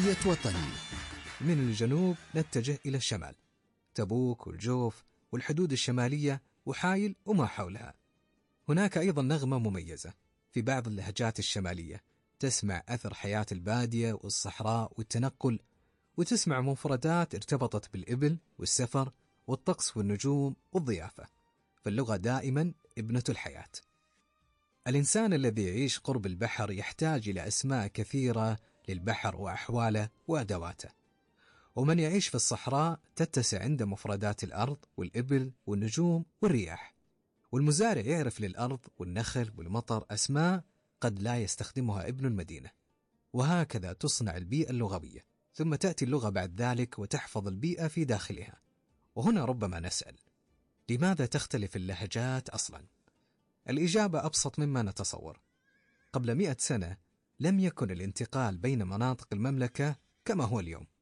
رؤية وطن. من الجنوب نتجه إلى الشمال، تبوك والجوف والحدود الشمالية وحايل وما حولها. هناك أيضا نغمة مميزة في بعض اللهجات الشمالية، تسمع أثر حياة البادية والصحراء والتنقل، وتسمع مفردات ارتبطت بالإبل والسفر والطقس والنجوم والضيافة. فاللغة دائما ابنة الحياة. الإنسان الذي يعيش قرب البحر يحتاج إلى أسماء كثيرة للبحر وأحواله وأدواته، ومن يعيش في الصحراء تتسع عنده مفردات الأرض والإبل والنجوم والرياح. والمزارع يعرف للأرض والنخل والمطر أسماء قد لا يستخدمها ابن المدينة. وهكذا تصنع البيئة اللغوية، ثم تأتي اللغة بعد ذلك وتحفظ البيئة في داخلها. وهنا ربما نسأل: لماذا تختلف اللهجات أصلا؟ الإجابة أبسط مما نتصور. قبل 100 سنة لم يكن الانتقال بين مناطق المملكة كما هو اليوم.